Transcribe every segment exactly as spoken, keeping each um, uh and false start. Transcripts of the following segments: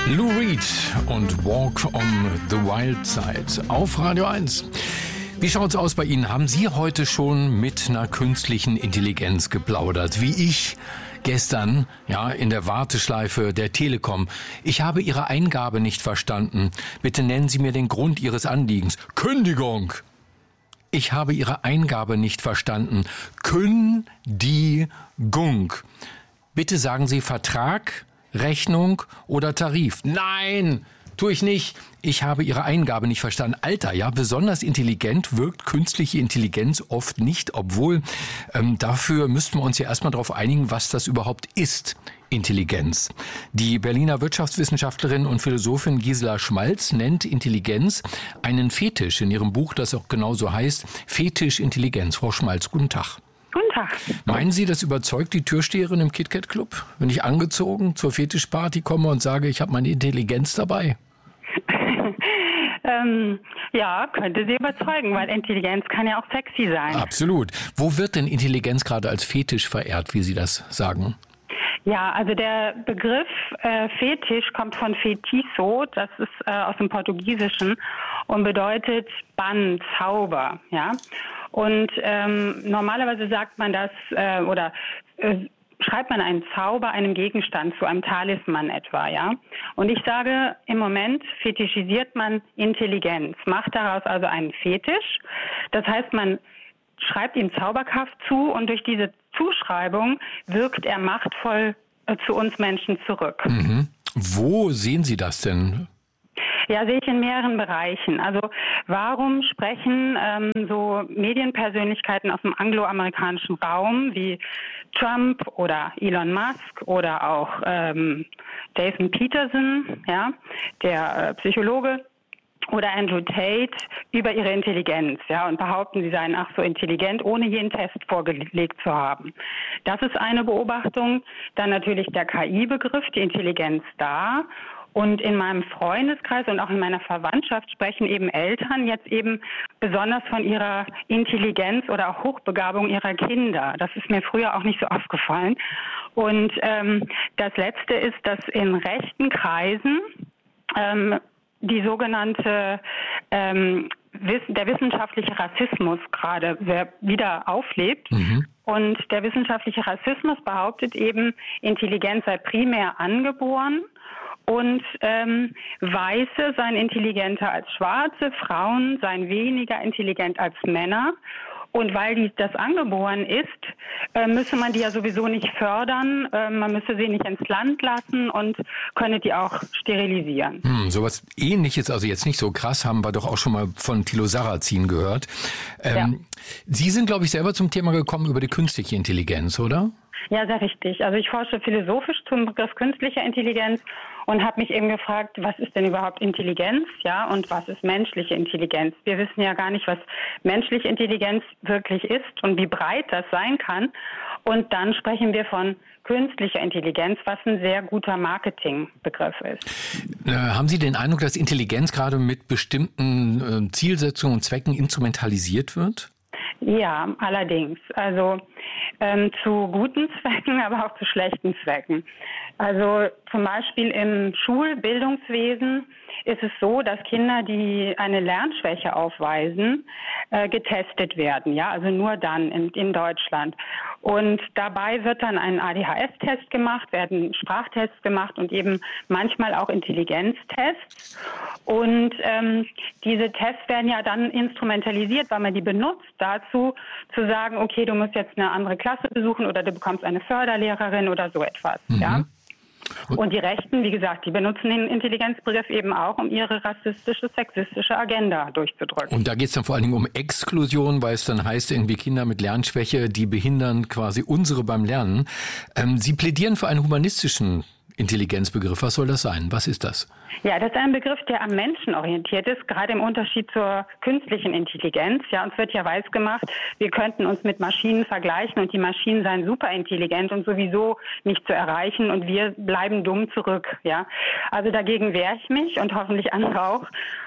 Lou Reed und Walk on the Wild Side auf Radio eins. Wie schaut's aus bei Ihnen? Haben Sie heute schon mit einer künstlichen Intelligenz geplaudert? Wie ich gestern, ja, in der Warteschleife der Telekom. Ich habe Ihre Eingabe nicht verstanden. Bitte nennen Sie mir den Grund Ihres Anliegens. Kündigung! Ich habe Ihre Eingabe nicht verstanden. Kündigung. Bitte sagen Sie Vertrag, Rechnung oder Tarif. Nein, tue ich nicht. Ich habe Ihre Eingabe nicht verstanden. Alter, ja, besonders intelligent wirkt künstliche Intelligenz oft nicht, obwohl ähm, dafür müssten wir uns ja erstmal darauf einigen, was das überhaupt ist. Intelligenz. Die Berliner Wirtschaftswissenschaftlerin und Philosophin Gisela Schmalz nennt Intelligenz einen Fetisch in ihrem Buch, das auch genauso heißt, Fetisch Intelligenz. Frau Schmalz, guten Tag. Guten Tag. Meinen Sie, das überzeugt die Türsteherin im KitKat Club, wenn ich angezogen zur Fetischparty komme und sage, ich habe meine Intelligenz dabei? ähm, ja, könnte sie überzeugen, weil Intelligenz kann ja auch sexy sein. Absolut. Wo wird denn Intelligenz gerade als Fetisch verehrt, wie Sie das sagen? Ja, also der Begriff äh, Fetisch kommt von Fetiço, das ist äh, aus dem Portugiesischen und bedeutet Bann, Zauber, ja. Und ähm, normalerweise sagt man das äh, oder äh, schreibt man einen Zauber einem Gegenstand, zu einem Talisman etwa, ja. Und ich sage, im Moment fetischisiert man Intelligenz, macht daraus also einen Fetisch. Das heißt, man schreibt ihm Zauberkraft zu und durch diese Zuschreibung wirkt er machtvoll äh, zu uns Menschen zurück. Mhm. Wo sehen Sie das denn? Ja, sehe ich in mehreren Bereichen. Also warum sprechen ähm, so Medienpersönlichkeiten aus dem angloamerikanischen Raum wie Trump oder Elon Musk oder auch ähm, Jason Peterson, ja, der äh, Psychologe, oder Andrew Tate über ihre Intelligenz, ja, und behaupten, sie seien ach so intelligent, ohne jeden Test vorgelegt zu haben. Das ist eine Beobachtung. Dann natürlich der K I-Begriff, die Intelligenz da. Und in meinem Freundeskreis und auch in meiner Verwandtschaft sprechen eben Eltern jetzt eben besonders von ihrer Intelligenz oder auch Hochbegabung ihrer Kinder. Das ist mir früher auch nicht so aufgefallen. Und ähm, das Letzte ist, dass in rechten Kreisen ähm, die sogenannte ähm, der wissenschaftliche Rassismus gerade wieder auflebt. Mhm. Und der wissenschaftliche Rassismus behauptet eben, Intelligenz sei primär angeboren und ähm, Weiße seien intelligenter als Schwarze, Frauen seien weniger intelligent als Männer. Und weil die, das angeboren ist, äh, müsse man die ja sowieso nicht fördern, äh, man müsse sie nicht ins Land lassen und könne die auch sterilisieren. Hm, sowas Ähnliches, also jetzt nicht so krass, haben wir doch auch schon mal von Thilo Sarrazin gehört. Ähm, ja. Sie sind, glaube ich, selber zum Thema gekommen über die künstliche Intelligenz, oder? Ja, sehr richtig. Also ich forsche philosophisch zum Begriff künstlicher Intelligenz und habe mich eben gefragt, was ist denn überhaupt Intelligenz, ja, und was ist menschliche Intelligenz? Wir wissen ja gar nicht, was menschliche Intelligenz wirklich ist und wie breit das sein kann. Und dann sprechen wir von künstlicher Intelligenz, was ein sehr guter Marketingbegriff ist. Äh, haben Sie den Eindruck, dass Intelligenz gerade mit bestimmten äh, Zielsetzungen und Zwecken instrumentalisiert wird? Ja, allerdings. Also ähm, zu guten Zwecken, aber auch zu schlechten Zwecken. Also zum Beispiel im Schulbildungswesen ist es so, dass Kinder, die eine Lernschwäche aufweisen, äh, getestet werden. Ja, also nur dann in, in Deutschland. Und dabei wird dann ein A D H S-Test gemacht, werden Sprachtests gemacht und eben manchmal auch Intelligenztests. Und ähm, diese Tests werden ja dann instrumentalisiert, weil man die benutzt dazu, zu sagen, okay, du musst jetzt eine andere Klasse besuchen oder du bekommst eine Förderlehrerin oder so etwas. Mhm. Ja. Und die Rechten, wie gesagt, die benutzen den Intelligenzbegriff eben auch, um ihre rassistische, sexistische Agenda durchzudrücken. Und da geht es dann vor allen Dingen um Exklusion, weil es dann heißt, irgendwie Kinder mit Lernschwäche, die behindern quasi unsere beim Lernen. Ähm, Sie plädieren für einen humanistischen Intelligenzbegriff. Was soll das sein? Was ist das? Ja, das ist ein Begriff, der am Menschen orientiert ist, gerade im Unterschied zur künstlichen Intelligenz. Ja, uns wird ja weisgemacht, wir könnten uns mit Maschinen vergleichen und die Maschinen seien superintelligent und sowieso nicht zu erreichen und wir bleiben dumm zurück. Ja, also dagegen wehre ich mich und hoffentlich andere auch.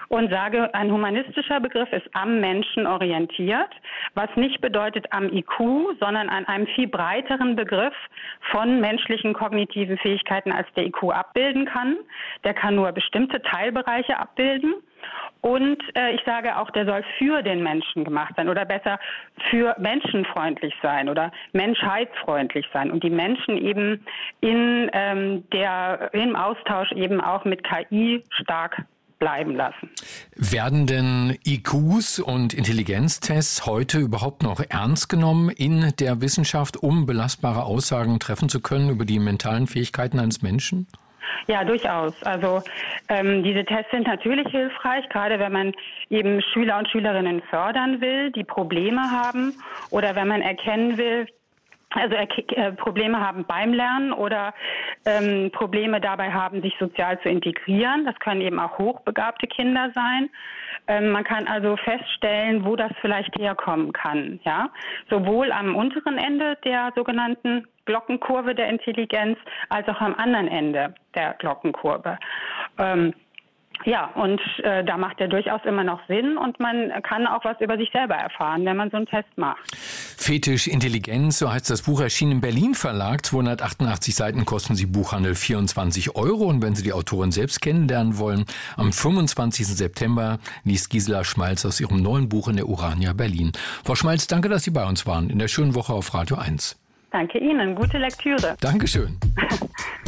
und sage, ein humanistischer Begriff ist am Menschen orientiert, was nicht bedeutet am I Q, sondern an einem viel breiteren Begriff von menschlichen kognitiven Fähigkeiten, als der I Q abbilden kann. Der kann nur bestimmte Teilbereiche abbilden. Und äh, ich sage auch, der soll für den Menschen gemacht sein oder besser für menschenfreundlich sein oder menschheitsfreundlich sein und die Menschen eben in ähm, der im Austausch eben auch mit K I stark bleiben lassen. Werden denn I Qs und Intelligenztests heute überhaupt noch ernst genommen in der Wissenschaft, um belastbare Aussagen treffen zu können über die mentalen Fähigkeiten eines Menschen? Ja, durchaus. Also ähm, diese Tests sind natürlich hilfreich, gerade wenn man eben Schüler und Schülerinnen fördern will, die Probleme haben oder wenn man erkennen will, also äh, Probleme haben beim Lernen oder ähm, Probleme dabei haben, sich sozial zu integrieren. Das können eben auch hochbegabte Kinder sein. Ähm, man kann also feststellen, wo das vielleicht herkommen kann. Ja, sowohl am unteren Ende der sogenannten Glockenkurve der Intelligenz als auch am anderen Ende der Glockenkurve. Ähm, Ja, und äh, da macht er durchaus immer noch Sinn und man kann auch was über sich selber erfahren, wenn man so einen Test macht. Fetisch Intelligenz, so heißt das Buch, erschienen im Berlin Verlag. zweihundertachtundachtzig Seiten kosten sie Buchhandel vierundzwanzig Euro. Und wenn Sie die Autorin selbst kennenlernen wollen, am fünfundzwanzigsten September liest Gisela Schmalz aus ihrem neuen Buch in der Urania Berlin. Frau Schmalz, danke, dass Sie bei uns waren in der schönen Woche auf Radio eins. Danke Ihnen, gute Lektüre. Dankeschön.